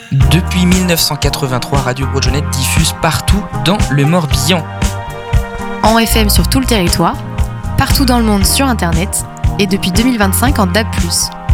Depuis 1983, Radio Bourgeonnette diffuse partout dans le Morbihan. En FM sur tout le territoire, partout dans le monde sur Internet et depuis 2025 en DAB+.